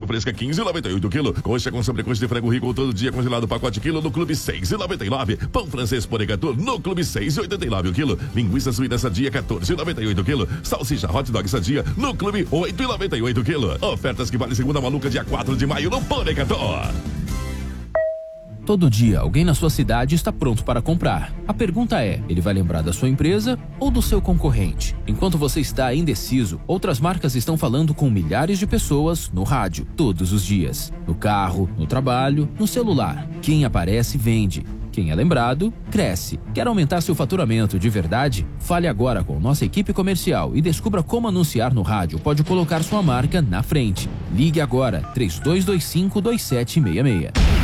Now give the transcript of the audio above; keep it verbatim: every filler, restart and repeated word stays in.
fresca quinze e noventa e oito quilo. Coxa com sobrecoxa de frango rico todo dia congelado pacote quilo no Clube seis e noventa e nove. Pão francês Poregator no Clube seis e oitenta e nove o quilo. Linguiça suína sadia quatorze e noventa e oito quilo. Salsicha hot dog sadia no Clube oito e noventa e oito quilo. Ofertas que vale segunda maluca dia quatro de maio no Poregator. Todo dia, alguém na sua cidade está pronto para comprar. A pergunta é, ele vai lembrar da sua empresa ou do seu concorrente? Enquanto você está indeciso, outras marcas estão falando com milhares de pessoas no rádio, todos os dias. No carro, no trabalho, no celular. Quem aparece, vende. Quem é lembrado, cresce. Quer aumentar seu faturamento de verdade? Fale agora com nossa equipe comercial e descubra como anunciar no rádio pode colocar sua marca na frente. Ligue agora, três dois dois cinco, dois sete seis seis.